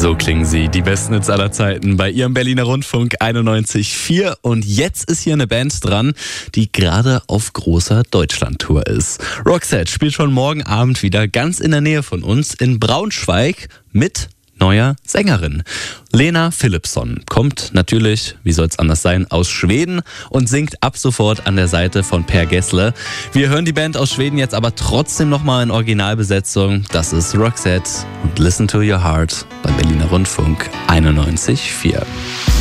So klingen sie, die besten Hits aller Zeiten bei ihrem Berliner Rundfunk 91,4. Und jetzt ist hier eine Band dran, die gerade auf großer Deutschland-Tour ist. Roxette spielt schon morgen Abend wieder ganz in der Nähe von uns in Braunschweig mit neuer Sängerin. Lena Philipsson kommt natürlich, wie soll es anders sein, aus Schweden und singt ab sofort an der Seite von Per Gessle. Wir hören die Band aus Schweden jetzt aber trotzdem nochmal in Originalbesetzung. Das ist Roxette und Listen to Your Heart beim Berliner Rundfunk 91,4.